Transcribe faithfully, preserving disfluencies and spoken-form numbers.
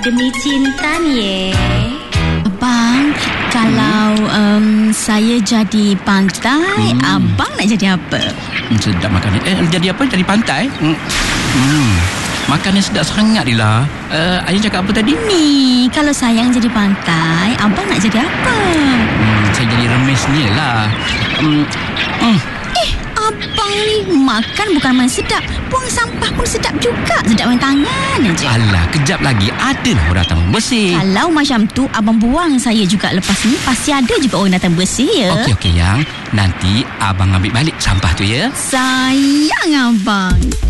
Demi cinta ni, Abang, kalau um, saya jadi pantai, hmm. abang nak jadi apa? Hmm, sedap makannya. Eh, jadi apa? Jadi pantai? Hmm. Hmm. Makannya sedap sangat, Dila. Uh, Ayah cakap apa tadi? Ni, kalau sayang jadi pantai, abang nak jadi apa? Hmm, saya jadi remisnya lah. Hmm. Hmm. Eh, abang ni makan bukan main sedap. Buang sampah pun sedap juga. Sedap main tangan aja. Alah, kejap lagi adalah orang datang bersih. Kalau macam tu, abang buang saya juga lepas ni, pasti ada juga orang datang bersih ya. Okey, okey, Yang. Nanti abang ambil balik sampah tu ya. Sayang abang.